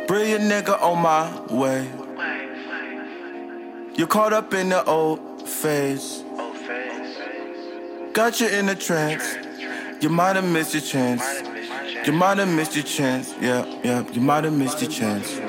Brilliant nigga on my way. You're caught up in the old phase. Got you in a trance. You might have missed your chance. You might have missed your chance. Yeah, you might have missed your chance.